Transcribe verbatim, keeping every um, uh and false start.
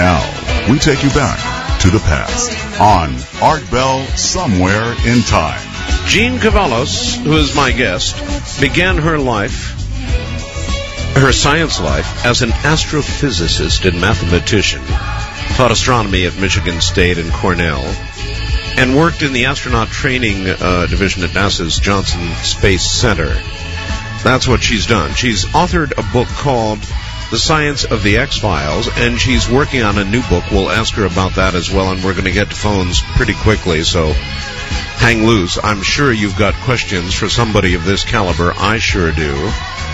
Now, we take you back to the past on Art Bell Somewhere in Time. Jean Cavallos, who is my guest, began her life, her science life, as an astrophysicist and mathematician, taught astronomy at Michigan State and Cornell, and worked in the astronaut training uh, division at NASA's Johnson Space Center. That's what she's done. She's authored a book called The Science of the X-Files, and she's working on a new book. We'll ask her about that as well, and we're going to get to phones pretty quickly, so hang loose. I'm sure you've got questions for somebody of this caliber. I sure do.